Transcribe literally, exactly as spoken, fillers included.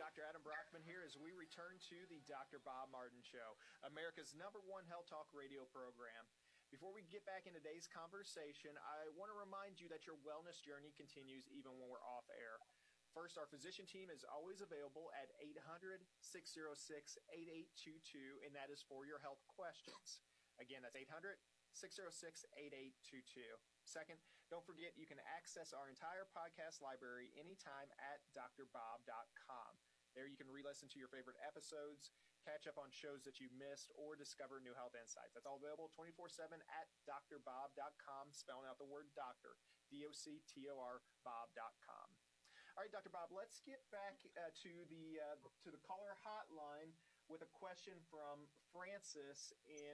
Doctor Adam Brockman here as we return to the Doctor Bob Martin Show, America's number one health talk radio program. Before we get back into today's conversation, I want to remind you that your wellness journey continues even when we're off air. First, our physician team is always available at eight hundred, six oh six, eight eight two two, and that is for your health questions. Again, that's eight hundred, six oh six, eight eight two two. Second, don't forget you can access our entire podcast library anytime at d r bob dot com. There you can re-listen to your favorite episodes, catch up on shows that you missed, or discover new health insights. That's all available twenty-four seven at d r bob dot com, spelling out the word doctor, D O C T O R, bob dot com. All right, Doctor Bob, let's get back uh, to the uh, to the caller hotline with a question from Francis in